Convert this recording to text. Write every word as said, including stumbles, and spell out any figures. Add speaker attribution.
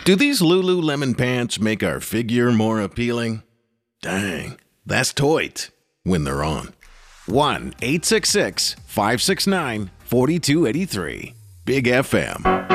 Speaker 1: Do these Lululemon pants make our figure more appealing? Dang, that's toit when they're on. one eight six six, five six nine, four two eight three. Big F M.